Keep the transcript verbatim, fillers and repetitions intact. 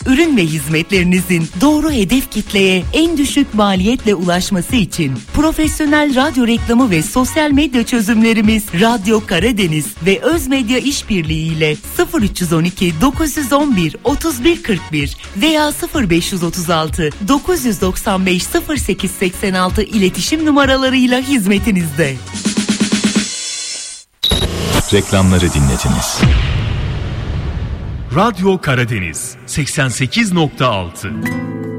ürün ve hizmetlerinizin doğru hedef kitleye en düşük maliyetle ulaşması için profesyonel radyo reklamı ve sosyal medya çözümlerimiz Radyo Karadeniz ve Özmedya İşbirliği ile sıfır üç on iki dokuz on bir otuz bir kırk bir veya sıfır beş otuz altı dokuz doksan beş sıfır sekiz seksen altı iletişim numaralarıyla hizmetinizde. Reklamları dinlediniz. Radyo Karadeniz seksen sekiz nokta altı